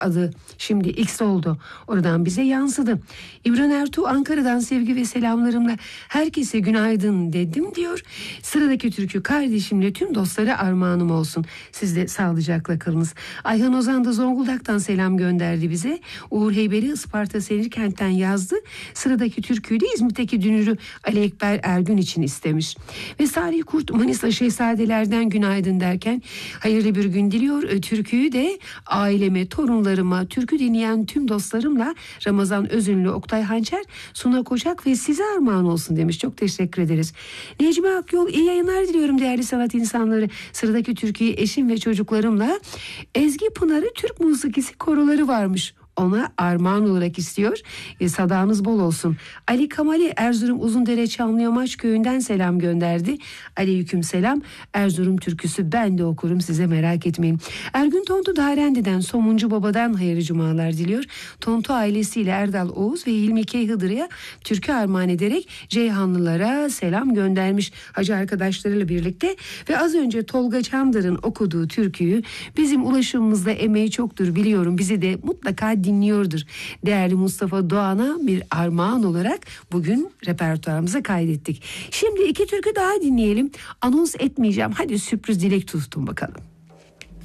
adı şimdi X oldu. Oradan bize yansıdı. İmran Ertuğ Ankara'dan sevgi ve selamlarımla herkese günaydın dedim diyor. Sıradaki türkü kardeşimle tüm dostlara armağanım olsun. Siz de sağlıcakla kalınız. Ayhan Ozan da Zonguldak'tan selam gönderdi bize. Uğur Heyberi Isparta Senirkent'ten yazdı. Sıradaki türküyü de İzmit'teki dünürü Ali Ekber Ergün için istemiş. Ve Salih Kurt Manisa Şehzadelerden günaydın derken hayırlı bir gün diliyor. Türküyü de aileme, torunlarıma, türkü dinleyen tüm dostlarımla Ramazan Özünlü, Oktay Hançer, Suna Koçak ve size armağan olsun demiş. Çok teşekkür ederiz. Necmi Akyol iyi yayınlar diliyorum değerli sanat insanları. Sıradaki türküyü eşim ve çocuklarımla Ezgi Pınar'ı Türk musikisi koroları varmış. Ona armağan olarak istiyor. Sadağınız bol olsun. Ali Kamali Erzurum Uzundere Çamlıyomaç köyünden selam gönderdi. Aleyküm selam. Erzurum türküsü ben de okurum, size merak etmeyin. Ergün Tontu Darendi'den Somuncu Baba'dan hayırlı cumalar diliyor. Tontu ailesiyle Erdal Oğuz ve Hilmi K. Hıdırı'ya türkü armağan ederek Ceyhanlılara selam göndermiş hacı arkadaşlarıyla birlikte. Ve az önce Tolga Çandır'ın okuduğu türküyü bizim ulaşımımızda emeği çoktur biliyorum. Bizi de mutlaka dinliyordur. Değerli Mustafa Doğan'a bir armağan olarak bugün repertuarımıza kaydettik. Şimdi iki türkü daha dinleyelim. Anons etmeyeceğim. Hadi sürpriz dilek tutun bakalım.